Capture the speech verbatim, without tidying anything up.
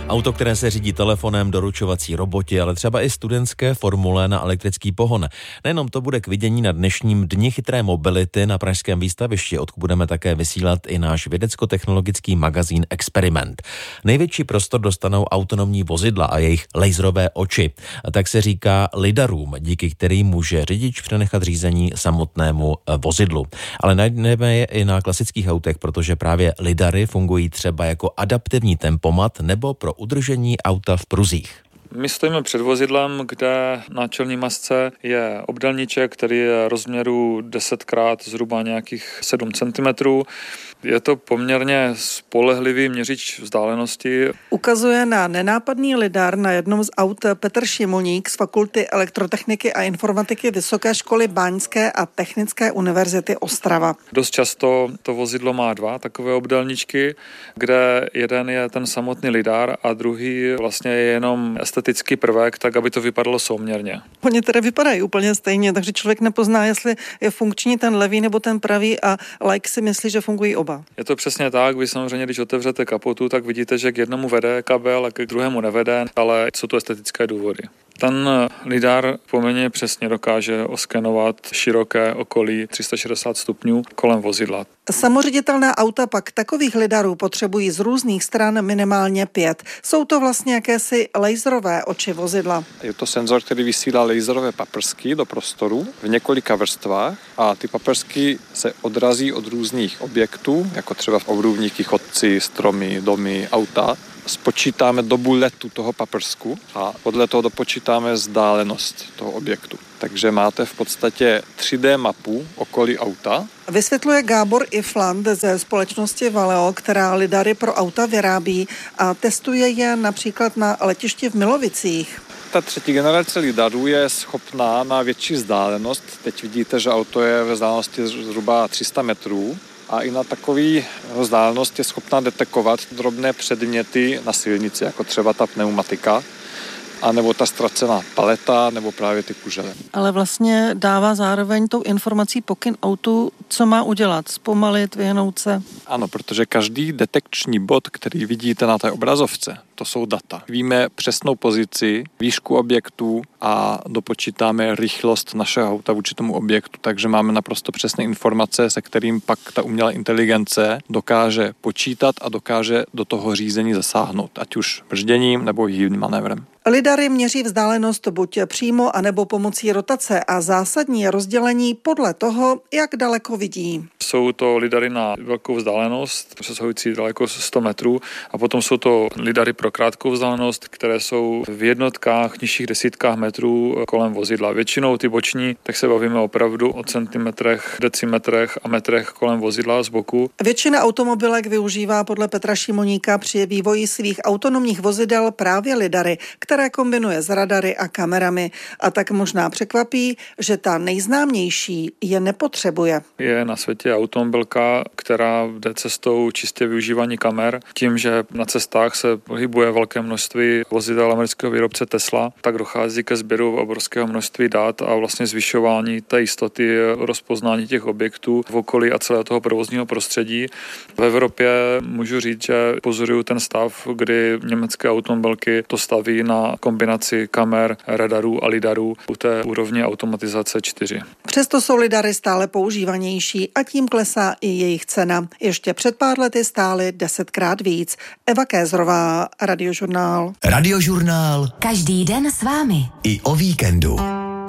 Auto, které se řídí telefonem, doručovací roboti, ale třeba i studentské formule na elektrický pohon. Nejenom to bude k vidění na dnešním dni chytré mobility na pražském výstavišti, odkud budeme také vysílat i náš vědecko-technologický magazín Experiment. Největší prostor dostanou autonomní vozidla a jejich laserové oči. A tak se říká lidarům, díky kterým může řidič přenechat řízení samotnému vozidlu. Ale najdeme je i na klasických autech, protože právě lidary fungují třeba jako adaptivní tempomat nebo pro udržení auta v pruzích. My stojíme před vozidlem, kde na čelní masce je obdélníček, který je rozměru deset krát zhruba nějakých sedm centimetrů. Je to poměrně spolehlivý měřič vzdálenosti. Ukazuje na nenápadný lidar na jednom z aut Petr Šimoník z Fakulty elektrotechniky a informatiky Vysoké školy báňské a Technické univerzity Ostrava. Dost často to vozidlo má dva takové obdélníčky, kde jeden je ten samotný lidar a druhý vlastně je jenom estetický prvek, tak aby to vypadalo souměrně. Oni tedy vypadají úplně stejně, takže člověk nepozná, jestli je funkční ten levý nebo ten pravý a like si myslí, že fungují oba. Je to přesně tak, vy samozřejmě, když otevřete kapotu, tak vidíte, že k jednomu vede kabel a k druhému nevede, ale jsou to estetické důvody. Ten lidar poměrně přesně dokáže oskenovat široké okolí tři sta šedesát stupňů kolem vozidla. Samoředitelná auta pak takových lidarů potřebují z různých stran minimálně pět. Jsou to vlastně jakési laserové oči vozidla. Je to senzor, který vysílá laserové paprsky do prostoru v několika vrstvách a ty paprsky se odrazí od různých objektů, jako třeba v obrubníky, chodci, stromy, domy, auta. Spočítáme dobu letu toho paprsku a podle toho dopočítáme vzdálenost toho objektu. Takže máte v podstatě tři dé mapu okolí auta. Vysvětluje Gábor Ifland ze společnosti Valeo, která lidary pro auta vyrábí a testuje je například na letišti v Milovicích. Ta třetí generace lidarů je schopná na větší vzdálenost. Teď vidíte, že auto je ve vzdálenosti zhruba tři sta metrů. A i na takový vzdálenost je schopná detekovat drobné předměty na silnici, jako třeba ta pneumatika, anebo ta ztracená paleta, nebo právě ty kužele. Ale vlastně dává zároveň tou informací pokyn autu, co má udělat, zpomalit, vyhnout se. Ano, protože každý detekční bod, který vidíte na té obrazovce, to jsou data. Víme přesnou pozici, výšku objektů a dopočítáme rychlost našeho auta vůči tomu objektu, takže máme naprosto přesné informace, se kterým pak ta umělá inteligence dokáže počítat a dokáže do toho řízení zasáhnout, ať už brzděním nebo hýbným manévrem. Lidary měří vzdálenost buď přímo, anebo pomocí rotace a zásadní je rozdělení podle toho, jak daleko vidí. Jsou to lidary na velkou vzdálenost, přesahující daleko sto metrů, a potom jsou to lidary pro krátkou vzdálenost, které jsou v jednotkách, nižších desítkách metrů kolem vozidla. Většinou ty boční, tak se bavíme opravdu o centimetrech, decimetrech a metrech kolem vozidla z boku. Většina automobilek využívá podle Petra Šimoníka při vývoji svých autonomních vozidel právě lidary, které kombinuje s radary a kamerami. A tak možná překvapí, že ta nejznámější je nepotřebuje. Je na světě automobilka, která jde cestou čistě využívání kamer. Tím, že na cestách se pohybuje velké množství vozidel amerického výrobce Tesla, tak dochází ke sběru obrovského množství dat a vlastně zvyšování té jistoty rozpoznání těch objektů v okolí a celého toho provozního prostředí. V Evropě můžu říct, že pozoruju ten stav, kdy německé automobilky to staví na kombinaci kamer, radarů a lidarů u té úrovně automatizace čtyři. Přesto jsou lidary stále používanější a tím klesá i jejich cena. Ještě před pár lety stály desetkrát víc. Eva Kézrová, Radiožurnál. Radiožurnál. Každý den s vámi. I o víkendu.